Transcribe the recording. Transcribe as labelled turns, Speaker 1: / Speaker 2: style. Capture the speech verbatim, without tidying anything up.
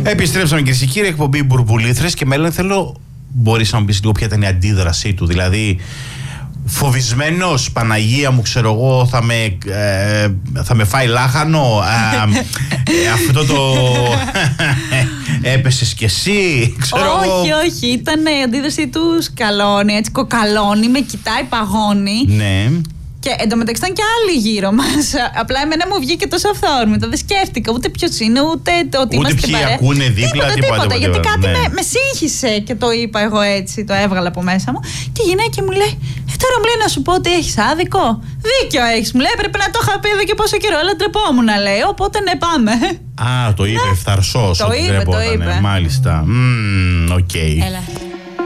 Speaker 1: Επιστρέψαμε κυρίες και κύριοι, εκπομπή Μπουρμπουλήθρες και μέλλον θέλω. Μπορείς να μου πεις λίγο ποια ήταν η αντίδρασή του, δηλαδή φοβισμένος, Παναγία μου, ξέρω εγώ, θα με, ε, θα με φάει λάχανο, ε, ε, αυτό το έπεσες κι εσύ, ξέρω
Speaker 2: όχι,
Speaker 1: εγώ.
Speaker 2: Όχι, όχι, ήταν η αντίδρασή του σκαλώνει, έτσι κοκαλώνει, με κοιτάει, παγώνει.
Speaker 1: Ναι.
Speaker 2: Και εντωμεταξύ ήταν και άλλοι γύρω μας. Απλά εμένα μου βγήκε τόσο αυθόρμητα. Δεν σκέφτηκα ούτε ποιος είναι, ούτε το ότι
Speaker 1: ούτε
Speaker 2: είμαστε
Speaker 1: ποιοι
Speaker 2: παρέα.
Speaker 1: ακούνε δίπλα,
Speaker 2: τίποτα,
Speaker 1: τίποτα,
Speaker 2: τίποτα,
Speaker 1: τίποτα,
Speaker 2: γιατί
Speaker 1: τίποτα,
Speaker 2: κάτι
Speaker 1: ναι.
Speaker 2: με, με σύγχυσε και το είπα εγώ έτσι, το έβγαλα από μέσα μου. Και η γυναίκα μου λέει: Ε, τώρα μου λέει να σου πω ότι έχεις άδικο. Δίκιο έχεις, μου λέει. Πρέπει να το είχα πει εδώ και πόσο καιρό, αλλά ντρεπόμουν, λέει. Οπότε ναι, πάμε.
Speaker 1: Α, το είπε, φθαρσός.
Speaker 2: Το είπε, το είπε.
Speaker 1: Μάλιστα. Οκ.
Speaker 2: Έλα.